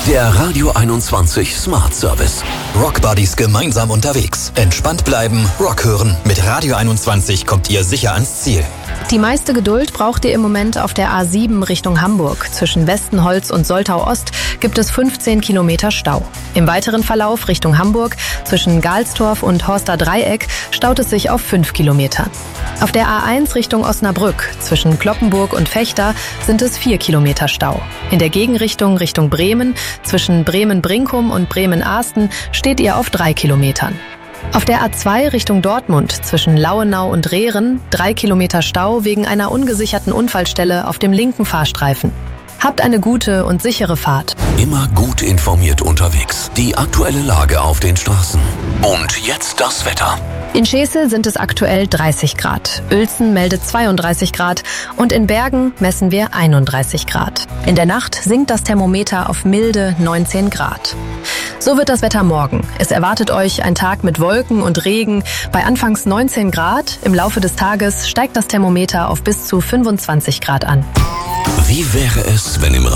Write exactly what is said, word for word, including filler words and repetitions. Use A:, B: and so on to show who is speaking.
A: Der Radio einundzwanzig Smart Service.
B: Rockbuddies gemeinsam unterwegs. Entspannt bleiben, Rock hören. Mit Radio einundzwanzig kommt ihr sicher ans Ziel.
C: Die meiste Geduld braucht ihr im Moment auf der A sieben Richtung Hamburg. Zwischen Westenholz und Soltau Ost gibt es fünfzehn Kilometer Stau. Im weiteren Verlauf Richtung Hamburg zwischen Galstorf und Horster Dreieck staut es sich auf fünf Kilometer. Auf der A eins Richtung Osnabrück zwischen Cloppenburg und Vechta sind es vier Kilometer Stau. In der Gegenrichtung Richtung Bremen zwischen Bremen-Brinkum und Bremen-Ahsten steht ihr auf drei Kilometern. Auf der A zwei Richtung Dortmund zwischen Lauenau und Rehren drei Kilometer Stau wegen einer ungesicherten Unfallstelle auf dem linken Fahrstreifen. Habt eine gute und sichere Fahrt.
A: Immer gut informiert unterwegs. Die aktuelle Lage auf den Straßen. Und jetzt das Wetter.
C: In Schesel sind es aktuell dreißig Grad. Uelzen meldet zweiunddreißig Grad und in Bergen messen wir einunddreißig Grad. In der Nacht sinkt das Thermometer auf milde neunzehn Grad. So wird das Wetter morgen. Es erwartet euch ein Tag mit Wolken und Regen bei anfangs neunzehn Grad. Im Laufe des Tages steigt das Thermometer auf bis zu fünfundzwanzig Grad an.
A: Wie wäre es, wenn im